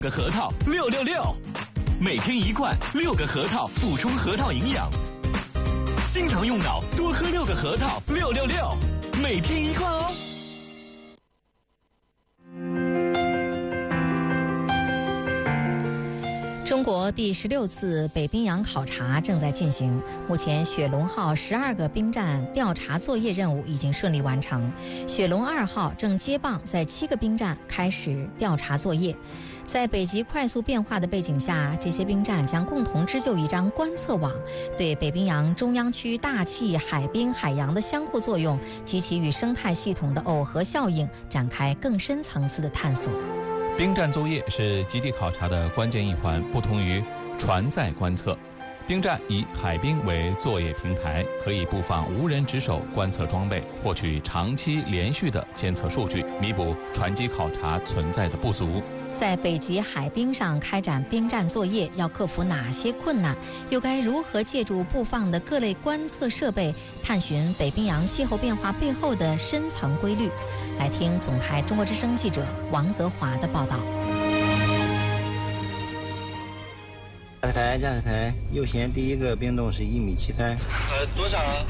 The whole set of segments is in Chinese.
个核桃666，每天1罐，6个核桃补充核桃营养。经常用脑，多喝6个核桃666，每天1罐哦。 中国第16次北冰洋考察正在进行，目前雪龙号12个冰站调查作业任务已经顺利完成，雪龙2号正接棒在7个冰站开始调查作业。在北极快速变化的背景下，这些冰站将共同织就一张观测网，对北冰洋中央区大气、海冰、海洋的相互作用及其与生态系统的耦合效应展开更深层次的探索。 冰站作业是极地考察的关键一环，不同于船载观测。冰站以海冰为作业平台，可以布放无人值守观测装备，获取长期连续的监测数据，弥补船机考察存在的不足。 在北极海冰上开展冰站作业，要克服哪些困难？又该如何借助布放的各类观测设备，探寻北冰洋气候变化背后的深层规律？来听总台中国之声记者王泽华的报道。 驾驶台右舷第一个冰洞是1.73米。 多少啊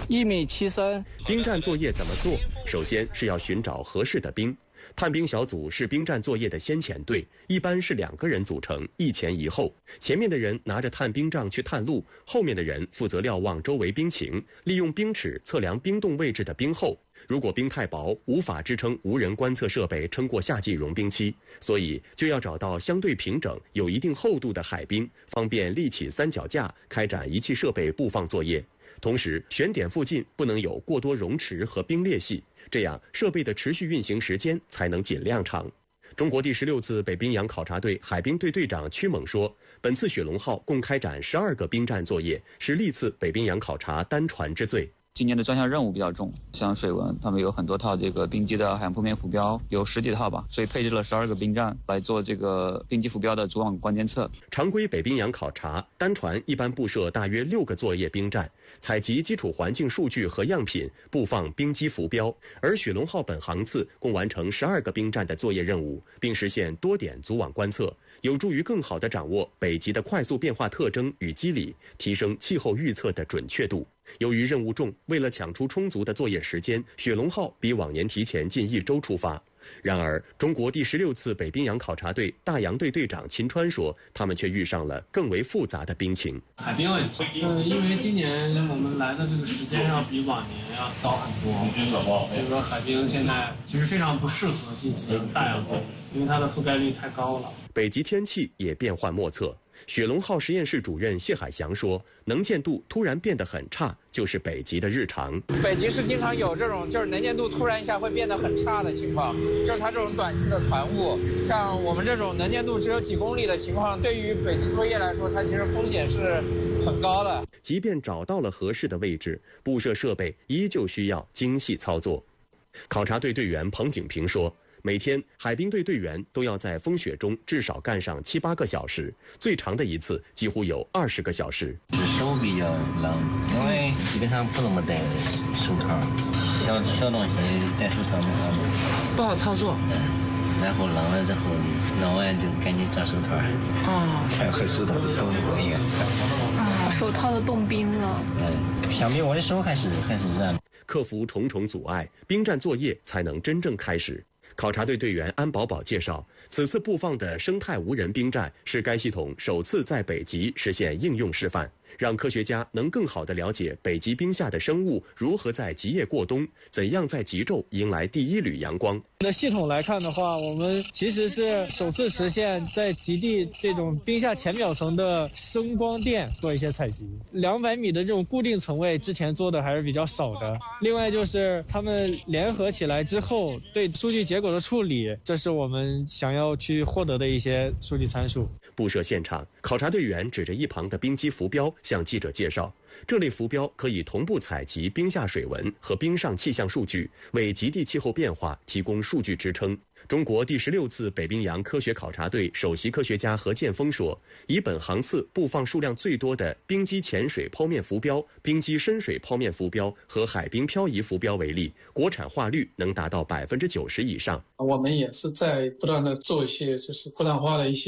？1.73米。 冰站作业怎么做？首先是要寻找合适的冰。探冰小组是冰站作业的先遣队，一般是2个人组成，一前一后。前面的人拿着探冰杖去探路，后面的人负责瞭望周围冰情，利用冰尺测量冰洞位置的冰厚。如果冰太薄，无法支撑无人观测设备撑过夏季融冰期，所以就要找到相对平整、有一定厚度的海冰，方便立起三脚架，开展仪器设备布放作业。同时，选点附近不能有过多溶池和冰裂隙，这样设备的持续运行时间才能尽量长。中国第16次北冰洋考察队海冰队队长曲猛说，本次雪龙号共开展12个冰站作业，是历次北冰洋考察单船之最。 今年的专项任务比较重，像水文，他们有很多套这个冰机的海洋铺面浮标，有10几套吧，所以配置了12个冰站来做这个冰机浮标的主网关监测。 常规北冰洋考察，单船一般布设大约6个作业冰站，采集基础环境数据和样品，布放冰机浮标。而雪龙号本航次共完成12个冰站的作业任务，并实现多点组网观测，有助于更好地掌握北极的快速变化特征与机理，提升气候预测的准确度。由于任务重，为了抢出充足的作业时间，雪龙号比往年提前近1周出发。然而，中国第16次北冰洋考察队大洋队队长秦川说，他们却遇上了更为复杂的冰情。 海冰问题，因为今年我们来的这个时间要比往年要早很多，所以说海冰现在其实非常不适合进行大洋作业，因为它的覆盖率太高了。 北极天气也变幻莫测。雪龙号实验室主任谢海翔说，能见度突然变得很差，就是北极的日常。 北极是经常有这种就是能见度突然一下会变得很差的情况，就是它这种短期的团雾，像我们这种能见度只有几公里的情况，对于北极作业来说，它其实风险是很高的。 即便找到了合适的位置，布设设备依旧需要精细操作。考察队队员彭景平说，每天海冰队队员都要在风雪中至少干上7、8个小时，最长的一次几乎有20个小时。 手比较冷，因为基本上不怎么戴手套，小东西戴手套不好操作。 然后冷了之后，弄完就赶紧找手套。太和手套都冻不容易。 手套都冻冰了。 相比我的手还是热。 克服重重阻碍，冰站作业才能真正开始。考察队队员安宝宝介绍，此次布放的生态无人冰站是该系统首次在北极实现应用示范，让科学家能更好地了解北极冰下的生物如何在极夜过冬，怎样在极昼迎来第一缕阳光。 的系统来看的话，我们其实是首次实现在极地这种冰下浅表层的声光电做一些采集。200米的这种固定层位之前做的还是比较少的。另外就是他们联合起来之后对数据结果的处理，这是我们想要去获得的一些数据参数。 布设现场，考察队员指着一旁的冰机浮标向记者介绍，这类浮标可以同步采集冰下水文和冰上气象数据，为极地气候变化提供数据支撑。中国第16次北冰洋科学考察队首席科学家何建峰说，以本航次布放数量最多的冰机潜水剖面浮标、冰机深水剖面浮标和海冰漂移浮标为例，国产化率能达到90%以上。 我们也是在不断的做一些就是国产化的一些